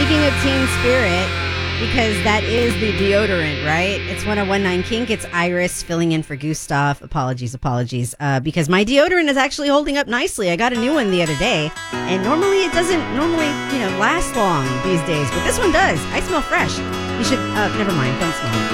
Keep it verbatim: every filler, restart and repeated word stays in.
speaking of Teen Spirit, because that is the deodorant, right? It's one oh one nine Kink. It's Iris filling in for Gustav. Apologies, apologies. Uh, because my deodorant is actually holding up nicely. I got a new one the other day, and normally it doesn't normally, you know, last long these days, but this one does. I smell fresh. You should, uh, never mind, don't smell.